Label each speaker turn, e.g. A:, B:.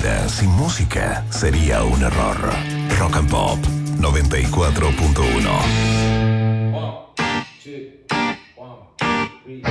A: vida sin música sería un error. Rock and Pop 94.1.